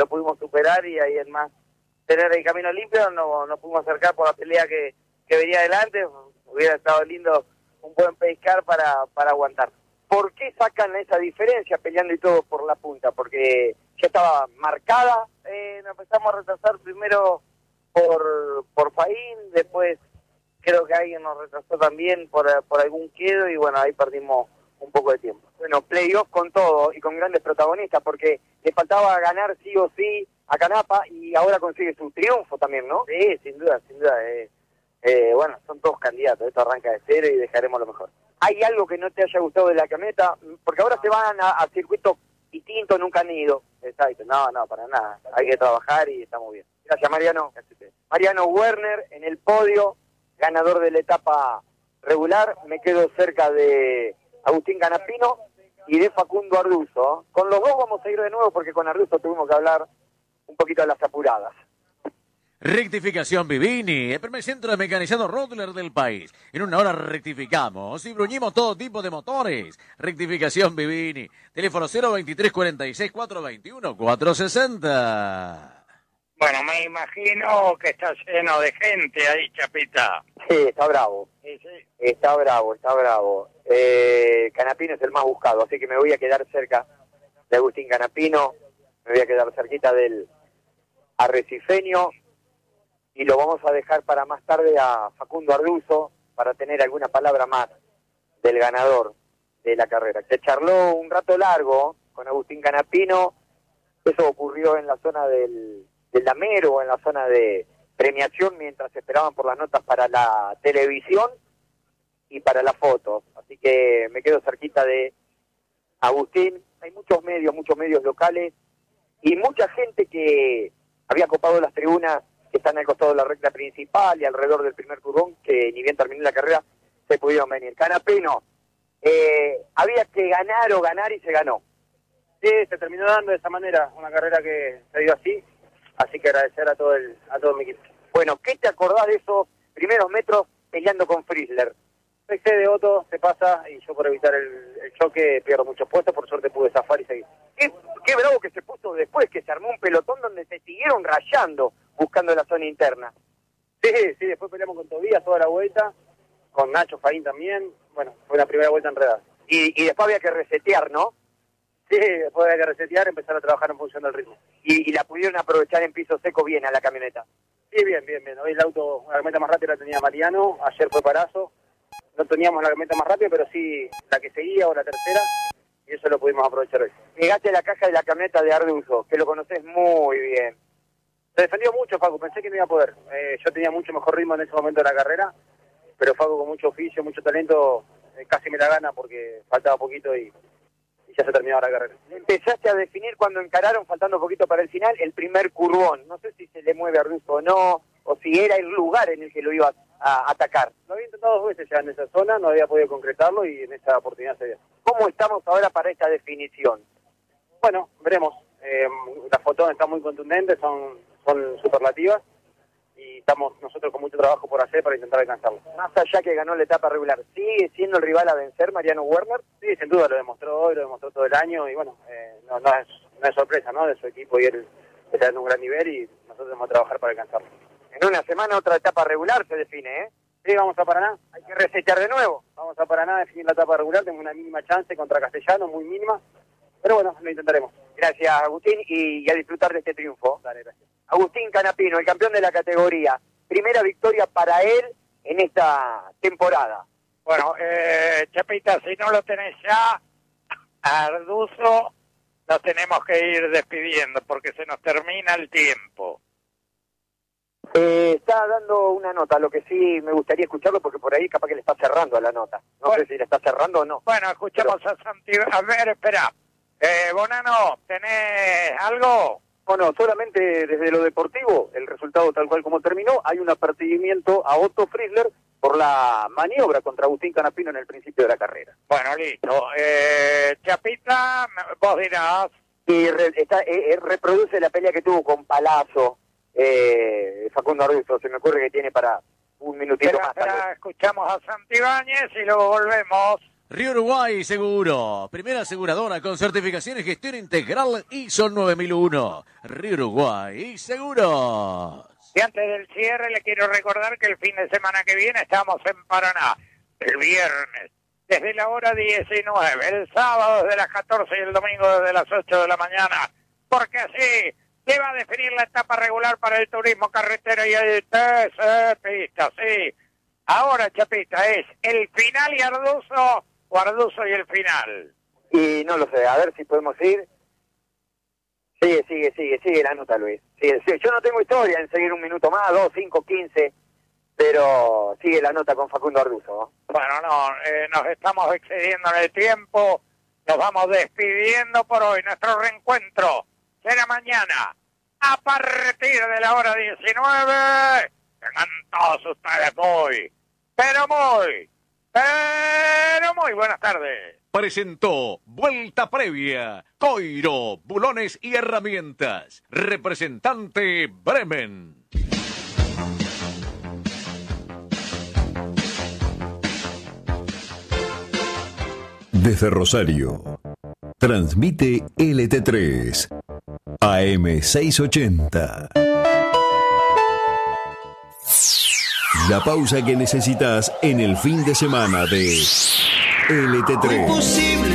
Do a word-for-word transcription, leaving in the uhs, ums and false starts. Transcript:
lo pudimos superar y ahí en más tener el camino limpio, no, no pudimos acercar por la pelea que, que venía adelante. Hubiera estado lindo un buen pescar para, para aguantar. ¿Por qué sacan esa diferencia peleando y todo por la punta? Porque ya estaba marcada, eh, nos empezamos a retrasar primero por, por Faín, después creo que alguien nos retrasó también por, por algún quedo y bueno, ahí perdimos un poco de tiempo. Bueno, playoff con todo y con grandes protagonistas porque le faltaba ganar sí o sí a Canapa y ahora consigue su triunfo también, ¿no? Sí, sin duda, sin duda. Eh, eh, bueno, son todos candidatos, esto arranca de cero y dejaremos lo mejor. ¿Hay algo que no te haya gustado de la camioneta? Porque ahora se van a, a circuitos distintos, nunca han ido. Exacto, no, no, para nada. Hay que trabajar y estamos bien. Gracias, Mariano. Mariano Werner en el podio, ganador de la etapa regular. Me quedo cerca de Agustín Canapino y de Facundo Arduzo. Con los dos vamos a ir de nuevo porque con Arduzo tuvimos que hablar un poquito de las apuradas. Rectificación Vivini, el primer centro de mecanizado Rottler del país. En una hora rectificamos y bruñimos todo tipo de motores. Rectificación Vivini. Teléfono cero veintitrés cuarenta y seis cuatrocientos veintiuno cuatrocientos sesenta. Bueno, me imagino que está lleno de gente ahí, Chapita. Sí, está bravo. Sí, sí. Está bravo, está bravo. Eh, Canapino es el más buscado, así que me voy a quedar cerca de Agustín Canapino. Me voy a quedar cerquita del arrecifeño. Y lo vamos a dejar para más tarde a Facundo Arduzo para tener alguna palabra más del ganador de la carrera. Se charló un rato largo con Agustín Canapino. Eso ocurrió en la zona del, del Damero, en la zona de premiación, mientras esperaban por las notas para la televisión y para las fotos. Así que me quedo cerquita de Agustín. Hay muchos medios, muchos medios locales y mucha gente que había copado las tribunas que están al costado de la recta principal y alrededor del primer curvón, que ni bien terminó la carrera, se pudieron venir. Canapino, eh, había que ganar o ganar y se ganó. Sí, se terminó dando de esa manera, una carrera que se dio así, así que agradecer a todo el a todo mi equipo. Bueno, ¿qué te acordás de esos primeros metros peleando con Frizzler? Se excede Otto, se pasa y yo por evitar el, el choque pierdo muchos puestos, por suerte pude zafar y seguir. Qué, qué bravo que se puso después, que se armó un pelotón donde se siguieron rayando, buscando la zona interna. Sí, sí, después peleamos con Tobías toda la vuelta, con Nacho Faín también, bueno, fue la primera vuelta enredada. Y, y después había que resetear, ¿no? Sí, después había que resetear, empezar a trabajar en función del ritmo. Y, y la pudieron aprovechar en piso seco bien a la camioneta. Sí, bien, bien, bien. Hoy el auto, la camioneta más rápida la tenía Mariano, ayer fue Parazo. No teníamos la camioneta más rápida, pero sí la que seguía o la tercera, y eso lo pudimos aprovechar hoy. Llegaste a la caja de la camioneta de Arduzo, que lo conoces muy bien. Se defendió mucho, Facu, pensé que no iba a poder. Eh, yo tenía mucho mejor ritmo en ese momento de la carrera, pero Facu con mucho oficio, mucho talento, eh, casi me la gana porque faltaba poquito y, y ya se terminaba la carrera. Empezaste a definir cuando encararon, faltando poquito para el final, el primer curvón. No sé si se le mueve a Arduzo o no, o si era el lugar en el que lo iba a atacar. Lo había intentado dos veces ya en esa zona, no había podido concretarlo y en esta oportunidad se dio. ¿Cómo estamos ahora para esta definición? Bueno, veremos. Eh, las fotones están muy contundentes, son, son superlativas y estamos nosotros con mucho trabajo por hacer para intentar alcanzarlo. Más allá que ganó la etapa regular, ¿sigue siendo el rival a vencer Mariano Werner? Sí, sin duda, lo demostró hoy, lo demostró todo el año y bueno, eh, no, no, es, no es sorpresa, ¿no? De su equipo y él está en un gran nivel y nosotros vamos a trabajar para alcanzarlo. En una semana otra etapa regular se define, ¿eh? Sí, vamos a Paraná. Hay que resetear de nuevo. Vamos a Paraná a definir la etapa regular. Tengo una mínima chance contra Castellano, muy mínima. Pero bueno, lo intentaremos. Gracias, Agustín, y, y a disfrutar de este triunfo. Dale, gracias. Agustín Canapino, el campeón de la categoría. Primera victoria para él en esta temporada. Bueno, eh, Chapita, si no lo tenés ya, Arduzo, nos tenemos que ir despidiendo porque se nos termina el tiempo. Eh, está dando una nota, lo que sí me gustaría escucharlo porque por ahí capaz que le está cerrando a la nota. No bueno, sé si le está cerrando o no. Bueno, escuchamos pero... a Santi. A ver, espera. Eh, Bonano, ¿tenés algo? Bueno, solamente desde lo deportivo, el resultado tal cual como terminó, hay un apercibimiento a Otto Frizzler por la maniobra contra Agustín Canapino en el principio de la carrera. Bueno, listo. Eh, Chapita, vos dirás. Y re, está, eh, reproduce la pelea que tuvo con Palazzo. Eh, Facundo Arduzo, se me ocurre que tiene para un minutito pero, más. Pero escuchamos a Santibáñez y luego volvemos. Río Uruguay Seguro, primera aseguradora con certificación y gestión integral I S O nueve mil uno. Río Uruguay Seguro. Y antes del cierre le quiero recordar que el fin de semana que viene estamos en Paraná. El viernes desde la hora diecinueve, el sábado desde las catorce y el domingo desde las ocho de la mañana. Porque así se va a definir la etapa regular para el turismo carretero y el T C Pista, sí. Ahora, Chapita, ¿es el final y Arduzo o Arduzo y el final? Y no lo sé, a ver si podemos ir. Sigue, sigue, sigue, sigue la nota, Luis. Sigue, sigue. Yo no tengo historia en seguir un minuto más, dos, cinco, quince, pero sigue la nota con Facundo Arduzo, ¿no? Bueno, no, eh, nos estamos excediendo en el tiempo, nos vamos despidiendo por hoy. Nuestro reencuentro será mañana a partir de la hora diecinueve. Tengan todos ustedes muy, pero muy, pero muy buenas tardes. Presentó Vuelta Previa, Coiro, Bulones y Herramientas. Representante Bremen. Desde Rosario, transmite L T tres, A M seiscientos ochenta. La pausa que necesitas en el fin de semana de L T tres.